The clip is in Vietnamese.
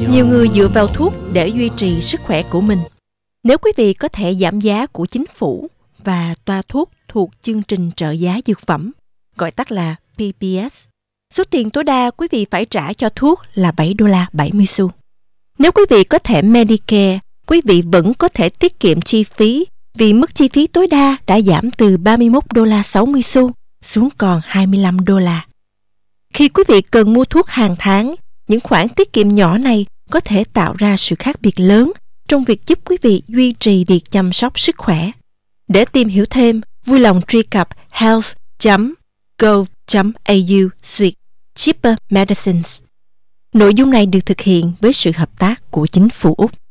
Nhiều người dựa vào thuốc để duy trì sức khỏe của mình. Nếu quý vị có thẻ giảm giá của chính phủ và toa thuốc thuộc chương trình trợ giá dược phẩm, gọi tắt là PPS, số tiền tối đa quý vị phải trả cho thuốc là $7.70. Nếu quý vị có thẻ Medicare, quý vị vẫn có thể tiết kiệm chi phí vì mức chi phí tối đa đã giảm từ $31.60 xuống còn $25. Khi quý vị cần mua thuốc hàng tháng, những khoản tiết kiệm nhỏ này có thể tạo ra sự khác biệt lớn trong việc giúp quý vị duy trì việc chăm sóc sức khỏe. Để tìm hiểu thêm, vui lòng truy cập health.gov.au/cheaper medicines. Nội dung này được thực hiện với sự hợp tác của chính phủ Úc.